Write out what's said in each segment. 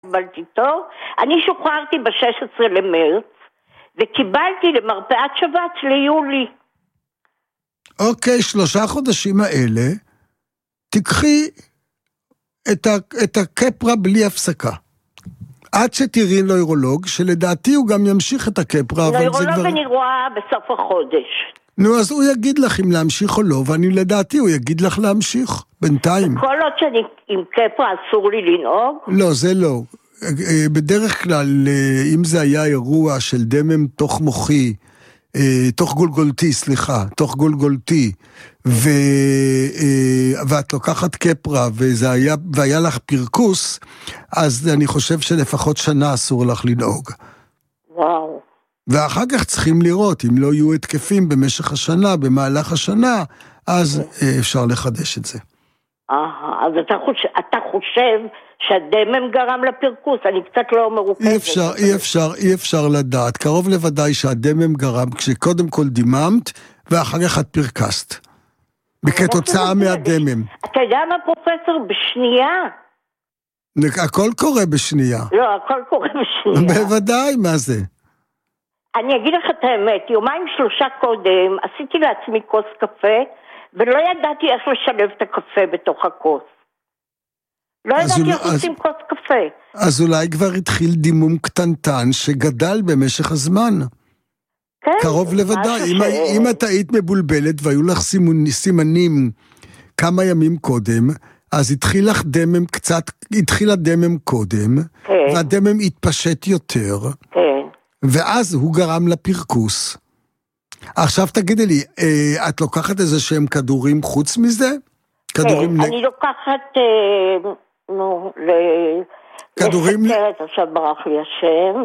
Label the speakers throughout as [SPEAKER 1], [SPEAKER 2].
[SPEAKER 1] קיבלתי תור, אני שוחררתי ב-16 למרץ, וקיבלתי למרפאת שבץ ליולי.
[SPEAKER 2] אוקיי, 3 חודשים האלה, תקחי את הקפרה בלי הפסקה. עד שתראי נוירולוג, שלדעתי הוא גם ימשיך את הקפרה, אבל זה כבר...
[SPEAKER 1] נוירולוג אני רואה בסוף החודש.
[SPEAKER 2] נו, אז הוא יגיד לך אם להמשיך או לא, ואני לדעתי הוא יגיד לך להמשיך, בינתיים.
[SPEAKER 1] כל עוד שאני עם קפרה אסור לי לנהוג?
[SPEAKER 2] לא, זה לא. בדרך כלל, אם זה היה אירוע של דמם תוך מוחי, תוך גולגולתי, ואת לוקחת קפרה, והיה לך פרקוס, אז אני חושב שלפחות שנה אסור לך לנהוג.
[SPEAKER 1] וואו.
[SPEAKER 2] ואחר כך צריכים לראות, אם לא יהיו התקפים במשך השנה, במהלך השנה, אז אפשר לחדש את זה.
[SPEAKER 1] אז אתה חושב שהדמם גרם לפרקוס, אני קצת לא מרוכזת.
[SPEAKER 2] אי אפשר לדעת, קרוב לוודאי שהדמם גרם כשקודם כל דיממת, ואחר כך את פרקסת. בכתוצאה מהדמם.
[SPEAKER 1] אתה יודע מה פרופסור? בשנייה.
[SPEAKER 2] הכל קורה בשנייה.
[SPEAKER 1] לא, הכל קורה בשנייה.
[SPEAKER 2] בוודאי, מה זה?
[SPEAKER 1] אני אגיד לך את האמת, 2-3 קודם עשיתי לעצמי כוס קפה, ולא ידעתי איך לשלב את הקפה בתוך הכוס. לא ידעתי איך עושים כוס קפה.
[SPEAKER 2] אז אולי כבר התחיל דימום קטנטן שגדל במשך הזמן.
[SPEAKER 1] כן.
[SPEAKER 2] קרוב לוודאי. אם את היית מבולבלת והיו לך סימנים כמה ימים קודם, אז התחיל הדמם קודם,
[SPEAKER 1] כן.
[SPEAKER 2] והדמם התפשט יותר,
[SPEAKER 1] כן.
[SPEAKER 2] ואז הוא גרם לפרקוס. עכשיו תגידי לי, את לוקחת איזה שהם כדורים חוץ מזה?
[SPEAKER 1] כן, אני לוקחת,
[SPEAKER 2] כדורים...
[SPEAKER 1] לסכרת, עכשיו ברח לי השם,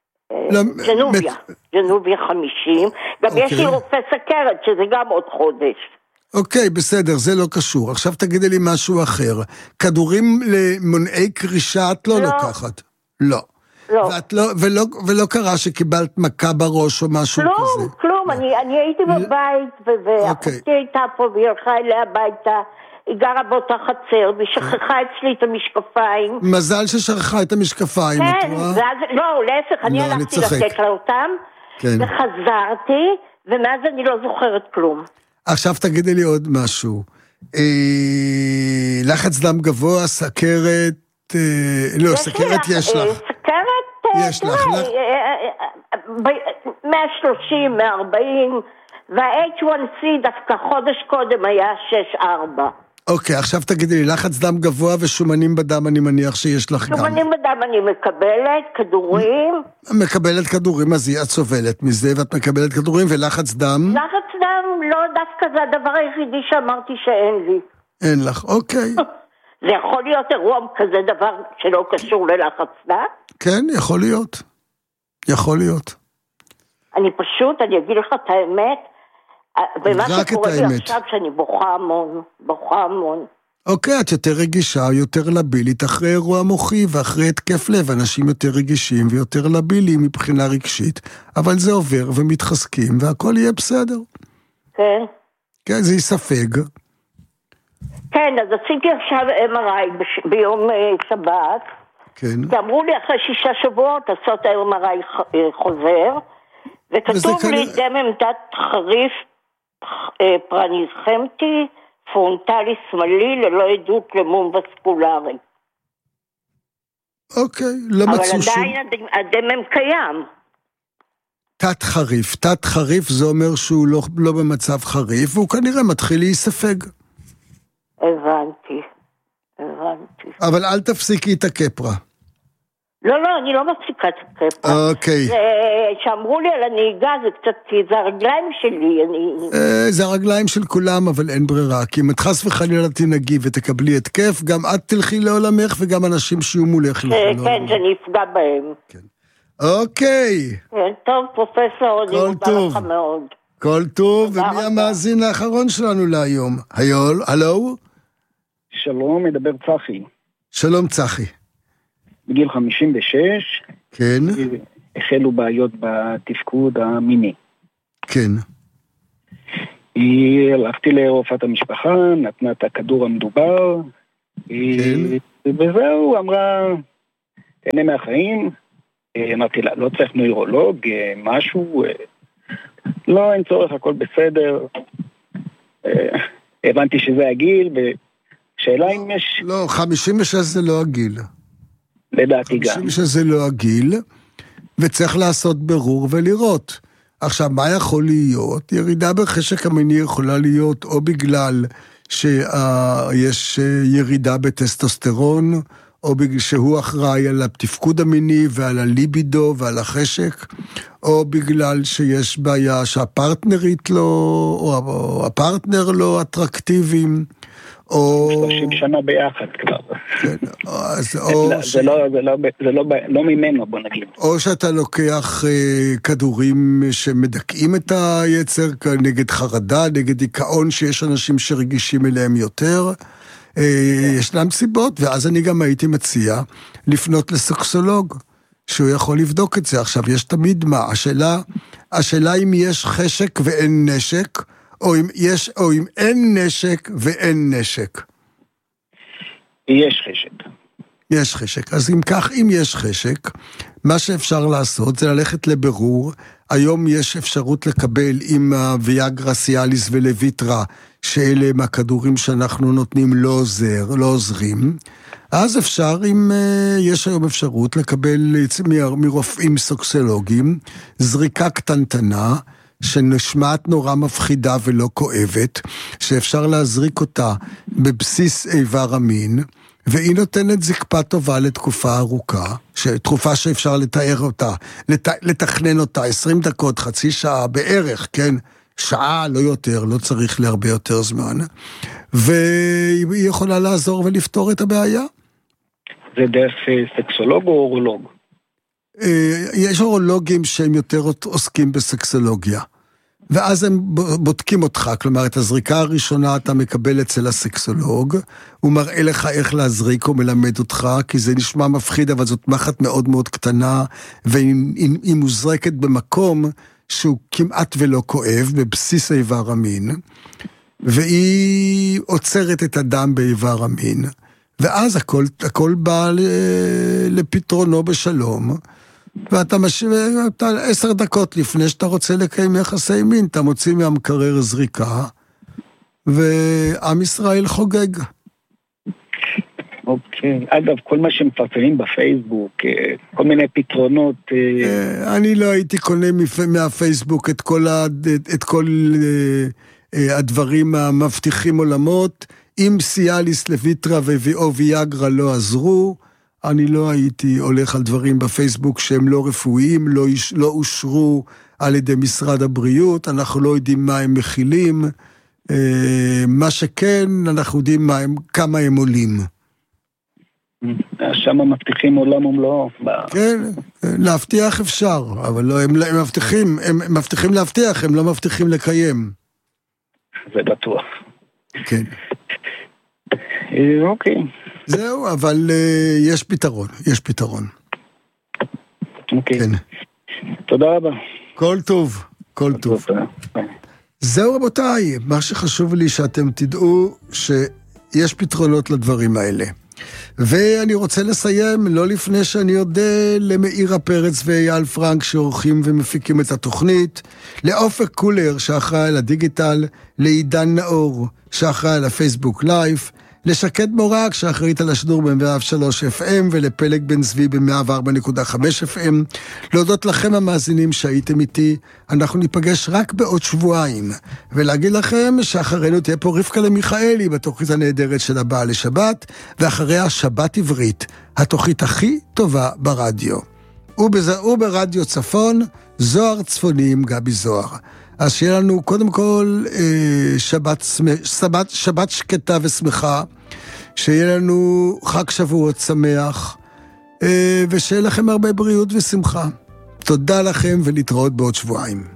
[SPEAKER 1] ג'נוביה 50, גם יש לי רופא סכרת, שזה גם עוד חודש.
[SPEAKER 2] אוקיי, בסדר, זה לא קשור. עכשיו תגידי לי משהו אחר. כדורים למונעי קרישה את לא לוקחת? לא.
[SPEAKER 1] לא.
[SPEAKER 2] ולא קרה שקיבלת מכה בראש או משהו כזה?
[SPEAKER 1] כלום, אני הייתי בבית, ואחותי הייתה פה והיא הלכה אליה הביתה, היא גרה באותה חצר, והיא שכחה אצלי את המשקפיים.
[SPEAKER 2] מזל ששכחה את המשקפיים, את רואה?
[SPEAKER 1] לא, להפך, אני הלכתי לתת לה אותם, וחזרתי, ומאז אני לא זוכרת כלום. עכשיו
[SPEAKER 2] תגידי לי עוד משהו. לחץ דם גבוה, סכרת, לא, סכרת יש לך.
[SPEAKER 1] סכרת,
[SPEAKER 2] יש לך.
[SPEAKER 1] 130, 140, וה-H1C דווקא חודש קודם היה 6-4.
[SPEAKER 2] אוקיי, עכשיו תגידי לי, לחץ דם גבוה ושומנים בדם, אני מניח שיש לך גם.
[SPEAKER 1] שומנים בדם אני מקבלת, כדורים.
[SPEAKER 2] מקבלת כדורים, אז את סובלת מזה, ואת מקבלת כדורים, ולחץ דם?
[SPEAKER 1] לחץ דם, לא דווקא זה הדבר היחידי שאמרתי שאין לי.
[SPEAKER 2] אין לך, אוקיי.
[SPEAKER 1] זה יכול להיות אירוע כזה דבר שלא קשור ללחץ דם?
[SPEAKER 2] כן, יכול להיות. יכול להיות.
[SPEAKER 1] אני אגיד לך את האמת, ומה שקורה לי עכשיו שאני בוכה המון.
[SPEAKER 2] אוקיי, את יותר רגישה, יותר לבילית, אחרי אירוע מוחי ואחרי התקף לב, אנשים יותר רגישים ויותר לביליים מבחינה רגשית, אבל זה עובר ומתחזקים והכל יהיה בסדר.
[SPEAKER 1] כן.
[SPEAKER 2] כן, זה יספג.
[SPEAKER 1] כן, אז עשיתי עכשיו MRI ביום שבת,
[SPEAKER 2] כן.
[SPEAKER 1] כי אמרו לי אחרי 6 שבועות לעשות ה-MRI חוזר, וכתוב לי דמם דת חריף פרניסכמטי, פרונטלי שמאלי, ללא עדות למום וסקולרי.
[SPEAKER 2] אוקיי, לא מצאו שום...
[SPEAKER 1] אבל עדיין הדמם קיים.
[SPEAKER 2] תת חריף זה אומר שהוא לא במצב חריף, והוא כנראה מתחיל להיספג.
[SPEAKER 1] הבנתי.
[SPEAKER 2] אבל אל תפסיקי את הקפרה.
[SPEAKER 1] לא, אני לא מפסיקה את הקפרה.
[SPEAKER 2] אוקיי.
[SPEAKER 1] שאמרו לי על הנהיגה, זה קצת, זה הרגליים שלי.
[SPEAKER 2] זה הרגליים של כולם, אבל אין ברירה. כי אם את חס וחלילה תנהגי ותקבלי התקף, גם את תלכי לעולמך, וגם אנשים שיהיו מולך.
[SPEAKER 1] כן, שאני אפגע בהם.
[SPEAKER 2] כן. אוקיי.
[SPEAKER 1] כן, טוב, פרופסור, אני מודה לך מאוד.
[SPEAKER 2] כל טוב, ומי המאזין האחרון שלנו להיום? הלו?
[SPEAKER 3] שלום, מדבר צחי.
[SPEAKER 2] שלום צחי.
[SPEAKER 3] בגיל 56.
[SPEAKER 2] כן.
[SPEAKER 3] החלו בעיות בתפקוד המיני.
[SPEAKER 2] כן.
[SPEAKER 3] הלכתי לרופאת המשפחה, נתנה את הכדור המדובר.
[SPEAKER 2] כן.
[SPEAKER 3] וזהו, אמרה, תהנה מהחיים. אמרתי לה, לא צריך נוירולוג, משהו, לא, אין צורך, הכל בסדר. הבנתי שזה הגיל, ושאלה אם יש...
[SPEAKER 2] לא, 56 זה לא הגיל.
[SPEAKER 3] לדעתי גם.
[SPEAKER 2] 56 זה לא הגיל, וצריך לעשות ברור ולראות. עכשיו, מה יכול להיות? ירידה בחשק המיני יכולה להיות או בגלל שיש ירידה בטסטוסטרון, או בגלל שהוא אחראי על התפקוד המיני ועל הליבידו ועל החשק, או בגלל שיש בעיה שהפרטנרית לא, או הפרטנר לא אטרקטיביים, או...
[SPEAKER 3] 30 שנה ביחד כבר.
[SPEAKER 2] כן,
[SPEAKER 3] זה לא ממנו, בוא נגיד.
[SPEAKER 2] או שאתה לוקח כדורים שמדכאים את היצר, נגד חרדה, נגד דיכאון, שיש אנשים שרגישים אליהם יותר, ישנם סיבות, ואז אני גם הייתי מציע לפנות לסקסולוג, שהוא יכול לבדוק את זה. עכשיו, יש תמיד מה? השאלה אם יש חשק ואין נשק, או אם אין נשק ואין נשק.
[SPEAKER 3] יש חשק.
[SPEAKER 2] יש חשק. אז אם כך, אם יש חשק, מה שאפשר לעשות זה ללכת לבירור. היום יש אפשרות לקבל עם הוויאגרה, סיאליס ולויטרה, שאלה הם הכדורים שאנחנו נותנים לא עוזרים. אז אפשר, אם יש היום אפשרות לקבל מרופאים סוקסולוגיים, זריקה קטנטנה, שנשמעת נורא מפחידה ולא כואבת, שאפשר להזריק אותה בבסיס איבר המין, והיא נותנת זקפה טובה לתקופה ארוכה, תקופה שאפשר לתאר אותה, לתכנן אותה, 20 דקות, חצי שעה בערך, כן? שעה, לא יותר, לא צריך להרבה יותר זמן, והיא יכולה לעזור ולפתור את הבעיה.
[SPEAKER 3] זה דרך סקסולוג או אורולוג?
[SPEAKER 2] יש אורולוגים שהם יותר עוסקים בסקסולוגיה, ואז הם בודקים אותך, כלומר את הזריקה הראשונה אתה מקבל אצל הסקסולוג, הוא מראה לך איך להזריק, הוא מלמד אותך, כי זה נשמע מפחיד, אבל זאת מחט מאוד מאוד קטנה, והיא מוזרקת במקום שהוא כמעט ולא כואב, בבסיס איבר המין, והיא עוצרת את הדם באיבר המין, ואז הכל בא לפתרונו בשלום, ואתה 10 דקות לפני שאתה רוצה לקיים יחסי מין, אתה מוציא מהמקרר זריקה, ועם ישראל חוגג.
[SPEAKER 3] אוקיי. אגב, כל מה שמפרסמים בפייסבוק, כל מיני פתרונות...
[SPEAKER 2] אני לא הייתי קונה מהפייסבוק את כל הדברים המבטיחים עולמות. אם סיאליס, לויטרה או ויאגרה לא עזרו, אני לא הייתי הולך על דברים בפייסבוק שהם לא רפואיים, לא אושרו על ידי משרד הבריאות, אנחנו לא יודעים מה הם מכילים, מה שכן, אנחנו יודעים כמה הם עולים.
[SPEAKER 3] שם מבטיחים עולם ומלואו.
[SPEAKER 2] כן, להבטיח אפשר, אבל לא, הם מבטיחים להבטיח, הם לא מבטיחים לקיים.
[SPEAKER 3] זה בטוח.
[SPEAKER 2] כן.
[SPEAKER 3] אוקיי.
[SPEAKER 2] זהו, אבל יש פתרון.
[SPEAKER 3] אוקיי.
[SPEAKER 2] כן.
[SPEAKER 3] תודה רבה.
[SPEAKER 2] כל טוב. זהו רבותיי, מה שחשוב לי שאתם תדעו שיש פתרונות לדברים האלה. ואני רוצה לסיים, לא לפני שאני אודה למאירה פרץ ואייל פרנק שעורכים ומפיקים את התוכנית, לאופק קולר שאחראי על הדיגיטל, לעידן נאור שאחראי על הפייסבוק לייב, לשקד מורק שאחראית על השידור ב-103 FM ולפלג בן צבי ב-104.5 FM. להודות לכם המאזינים שהייתם איתי, אנחנו ניפגש רק בעוד שבועיים, ולהגיד לכם שאחרינו תהיה פה רבקה למיכאלי בתוכנית הנהדרת של הבאה לשבת, ואחריה שבת עברית, התוכנית הכי טובה ברדיו. וברדיו צפון, זוהר צפוני עם גבי זוהר. אז שיהיה לנו קודם כל שבת שקטה ושמחה, שיהיה לנו חג שבועות שמח, ושיהיה לכם הרבה בריאות ושמחה. תודה לכם ולהתראות בעוד שבועיים.